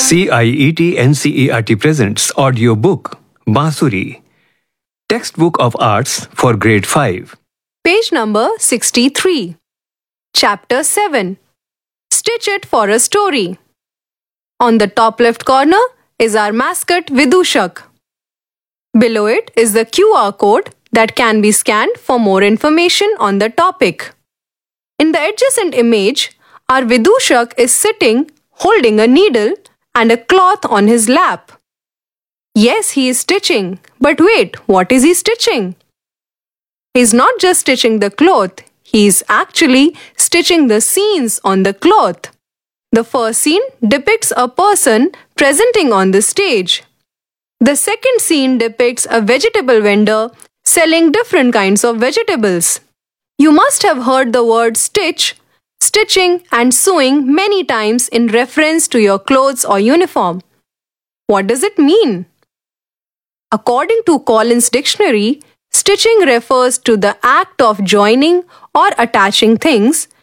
CIET NCERT presents audiobook Bansuri, Textbook of Arts for Grade 5. Page number 63. Chapter 7. Stitch it for a story. On the top left corner is our mascot Vidushak. Below it is the QR code that can be scanned for more information on the topic. In the adjacent image, our Vidushak is sitting holding a needle and a cloth on his lap. Yes, he is stitching. But wait, what is he stitching? He's not just stitching the cloth, he's actually stitching the scenes on the cloth. The first scene depicts a person presenting on the stage. The second scene depicts a vegetable vendor selling different kinds of vegetables. You must have heard the word stitch, stitching and sewing many times in reference to your clothes or uniform. What does it mean? According to Collins Dictionary, stitching refers to the act of joining or attaching things